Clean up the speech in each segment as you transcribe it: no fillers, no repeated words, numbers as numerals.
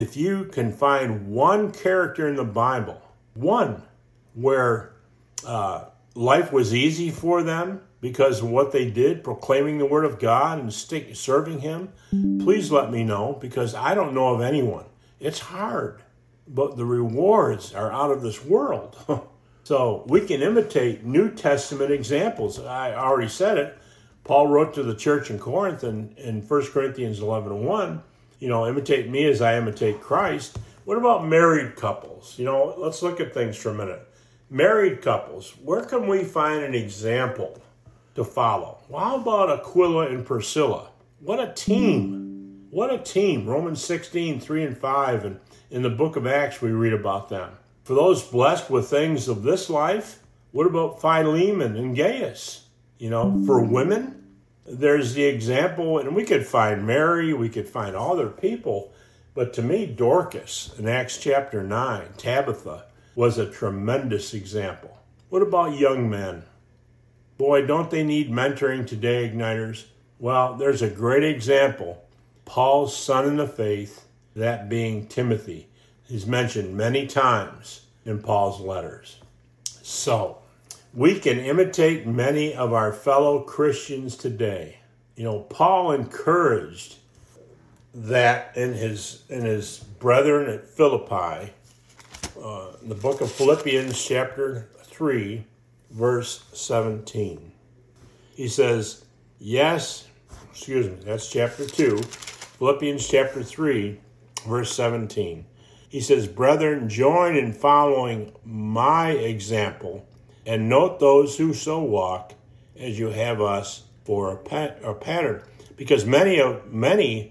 If you can find one character in the Bible, one, where life was easy for them because of what they did, proclaiming the word of God and serving him, please let me know, because I don't know of anyone. It's hard, but the rewards are out of this world. So we can imitate New Testament examples. I already said it. Paul wrote to the church in Corinth in 1 Corinthians 11:1, imitate me as I imitate Christ. What about married couples? Let's look at things for a minute. Married couples, where can we find an example to follow? Well, how about Aquila and Priscilla? What a team. What a team. Romans 16:3-5, and in the book of Acts we read about them. For those blessed with things of this life, what about Philemon and Gaius? For women, there's the example, and we could find Mary, we could find other people, but to me, Dorcas in Acts chapter 9, Tabitha, was a tremendous example. What about young men? Boy, don't they need mentoring today, Igniters? Well, there's a great example. Paul's son in the faith, that being Timothy. He's mentioned many times in Paul's letters. So, we can imitate many of our fellow Christians today. Paul encouraged that in his brethren at Philippi, in the book of Philippians chapter 3, verse 17. He says, that's chapter 2, Philippians chapter 3, verse 17. He says, brethren, join in following my example, and note those who so walk as you have us for a pattern. Because many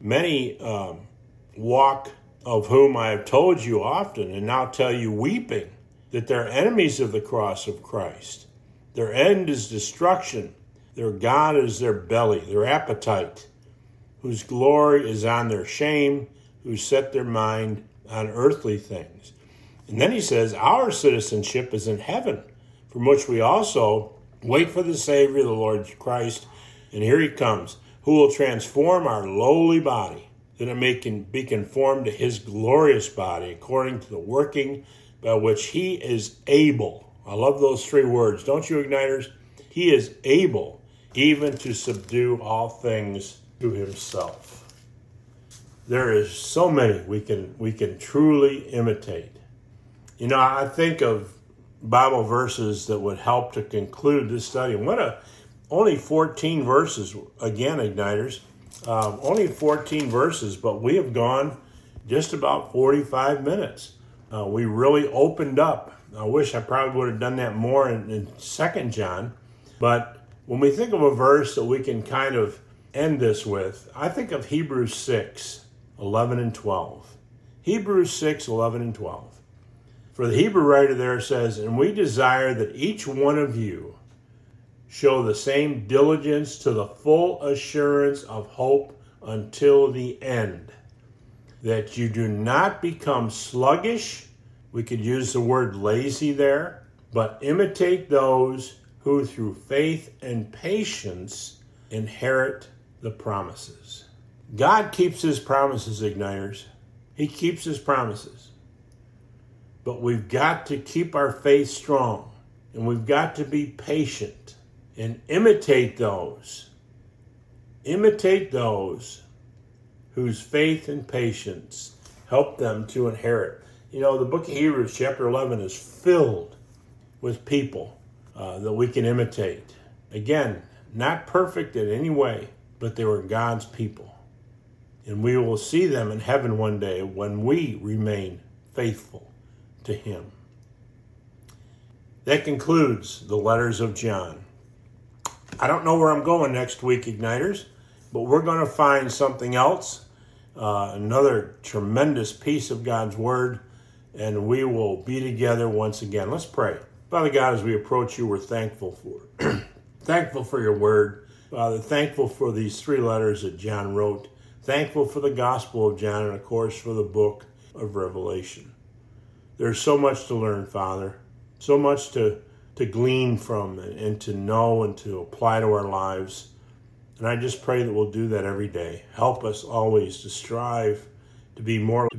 walk, of whom I have told you often, and now tell you weeping, that they're enemies of the cross of Christ. Their end is destruction. Their God is their belly, their appetite, whose glory is on their shame, who set their mind on earthly things. And then he says, our citizenship is in heaven, from which we also wait for the Savior, the Lord Christ. And here he comes, who will transform our lowly body, that it may be conformed to his glorious body, according to the working by which he is able. I love those three words. Don't you, Igniters? He is able even to subdue all things to himself. There is so many we can truly imitate. I think of Bible verses that would help to conclude this study. Only 14 verses, again, Igniters. Only 14 verses, but we have gone just about 45 minutes. We really opened up. I wish I probably would have done that more in 2 John. But when we think of a verse that we can kind of end this with, I think of Hebrews 6:11-12. Hebrews 6:11-12. For the Hebrew writer there says, and we desire that each one of you show the same diligence to the full assurance of hope until the end, that you do not become sluggish. We could use the word lazy there, but imitate those who through faith and patience inherit the promises. God keeps his promises, Igniters. He keeps his promises. But we've got to keep our faith strong, and we've got to be patient and imitate those whose faith and patience help them to inherit. The book of Hebrews chapter 11 is filled with people that we can imitate. Again, not perfect in any way, but they were God's people. And we will see them in heaven one day when we remain faithful to him. That concludes the letters of John. I don't know where I'm going next week, Igniters, but we're going to find something else, another tremendous piece of God's word, and we will be together once again. Let's pray. Father God, as we approach you, we're thankful for your word. Father, thankful for these three letters that John wrote. Thankful for the Gospel of John, and of course for the book of Revelation. There's so much to learn, Father, so much to glean from and to know and to apply to our lives. And I just pray that we'll do that every day. Help us always to strive to be more